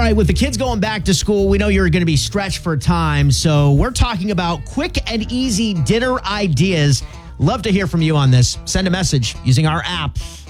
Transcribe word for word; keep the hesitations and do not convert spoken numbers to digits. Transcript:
right, with the kids going back to school, we know you're going to be stretched for time, so we're talking about quick and easy dinner ideas. Love to hear from you on this. Send a message using our app.